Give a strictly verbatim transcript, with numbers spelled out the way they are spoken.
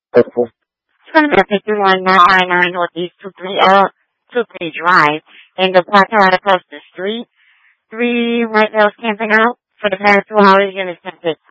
It's gonna be a fifty-one nine nine nine Northeast two three uh two three Drive, and the parking lot across the street. Three white males camping out for the past two hours. You're gonna